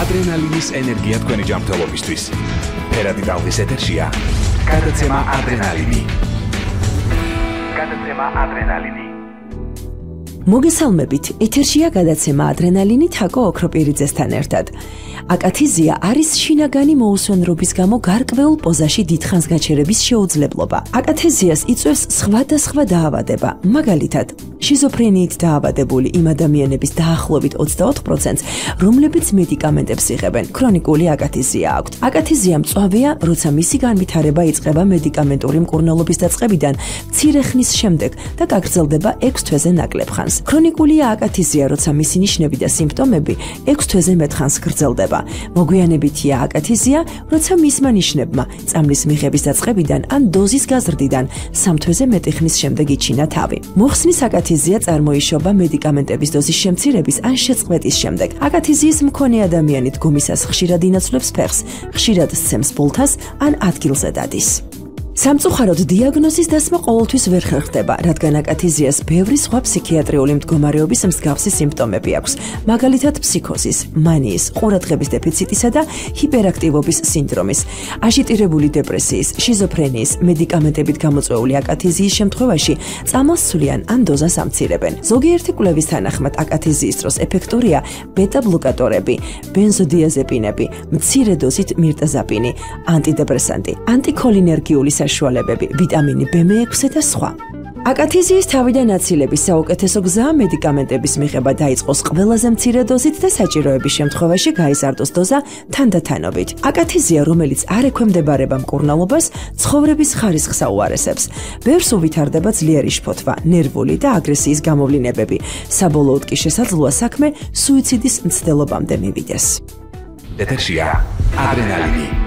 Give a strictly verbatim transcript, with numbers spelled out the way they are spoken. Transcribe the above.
ადრენალინის ენერგია თქვენი ჯანმრთელობისთვის. ფერადი ტალღის ეთერშია გადაცემა ადრენალინი. გადაცემა ადრენალინი. მოგესალმებით, ეთერშია გადაცემა ადრენალინი თაკო ოქროპირიძესთან ერთად. აკათიზია არის შინაგანი მოუსვენრობის გამო გარკვეულ პოზაში დიდხანს გაჩერების შეუძლებლობა. აკათიზიას იწვევს სხვადასხვა დაავადება, მაგალითად, შიზოფრენიით დაავადებული იმ ადამიანების დაახლოებით ოცდაოთხ პროცენტს, რომლებიც მედიკამენტებს იღებენ, ქრონიკული აკათიზია აქვთ. აკათიზია მწვავეა, როცა მისი განვითარება იწყება მედიკამენტური მკურნალობის დაწყებიდან მცირე ხნის შემდეგ და გაგრძელდება ექვს თვეზე ნაკლებ ხანს. ქრონიკულია აკათიზია, როცა მისი ნიშნები და სიმპტომები ექვს თვეზე მეტ ხანს გრძელდება. მოგვიანებითია აკათიზია, როცა მისმა ნიშნებმა წამლის მიღების დაწყებიდან ან დოზის გაზრდიდან სამ თვეზე მეტი ხნის შემდეგ იჩინა თავი. მოხსნის აკათიზია წარმოიშობა მედიკამენტების დოზის შემცირების ან შეწყვეტის შემდეგ. აკათიზიის მქონე ადამიანი დგომისას ხშირად ინაცვლებს ფეხს, ხშირად სცემს ბოლთას ან ადგილზე დადის. სამწუხაროდ დიაგნოზის დასმა ყოველთვის ვერ ხერხდება, რადგან აკათიზიას ბევრი სხვა ფსიქიატრიული მდგომარეობის მსგავსი სიმპტომები აქვს, მაგალითად ფსიქოზის, მანიის, ყურადღების დეფიციტისა და ჰიპერაქტივობის სინდრომის, აჟიტირებული დეპრესიის, შიზოფრენიის, მედიკამენტებით გამოწვეული აკათიზიის შემთხვევაში წამალს ცვლიან ან დოზას ამცირებენ. ზოგიერთი კვლევის თანახმად აკათიზიის დროს ეფექტურია ბეტა-ბლოკატორები, ბენზოდიაზეპინები, მცირე დოზით მირტაზაპინი, ანტიდეპრესანტი, ანტიქოლინერგიული საშუალებები, ვიტამინი ბ ექვსი და სხვა. აკათიზიის თავიდან აცილების საუკეთესო გზაა მედიკამენტების მიღება დაიწყოს ყველაზე მცირე დოზით და საჭიროების შემთხვევაში გაიზარდოს დოზა თანდათანობით. აკათიზია, რომელიც არ ექვემდებარება მკურნალობას, ცხოვრების ხარისხს აუარესებს. ბევრს უვითარდება ძლიერი შფოთვა, ნერვული და აგრესიის გამოვლინებები. საბოლოოდ კი შესაძლოა საქმე სუიციდის მცდელობამდე მივიდეს. ეთერშია ადრენალინი.